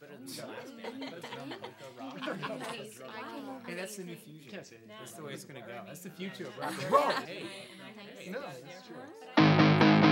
better than the last band. Hey, that's the new fusion. That's the way it's gonna go. That's the future of rock. Hey. No, that's true.